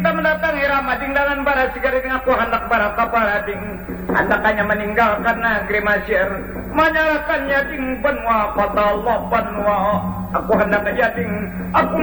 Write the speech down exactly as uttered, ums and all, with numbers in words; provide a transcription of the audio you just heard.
kita mendatangi Ramading dengan bara sigaring aku hendak bara kapalading. Hendakannya meninggalkan negeri Mesir, menyerahkannya ding benua kota Allah benua. Aku hendak jadi aku